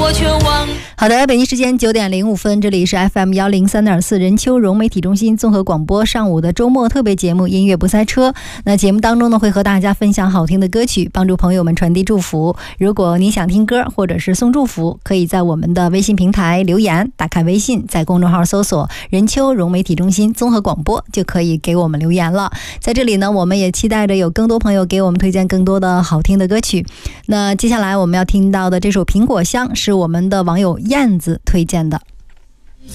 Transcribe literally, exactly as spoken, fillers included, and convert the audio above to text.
我却忘。好的，北京时间九点零五分，这里是 F M 幺零三点四任丘融媒体中心综合广播上午的周末特别节目音乐不塞车。那节目当中呢，会和大家分享好听的歌曲，帮助朋友们传递祝福。如果你想听歌或者是送祝福，可以在我们的微信平台留言，打开微信，在公众号搜索任丘融媒体中心综合广播，就可以给我们留言了。在这里呢，我们也期待着有更多朋友给我们推荐更多的好听的歌曲。那接下来我们要听到的这首苹果香是我们的网友燕子推荐的。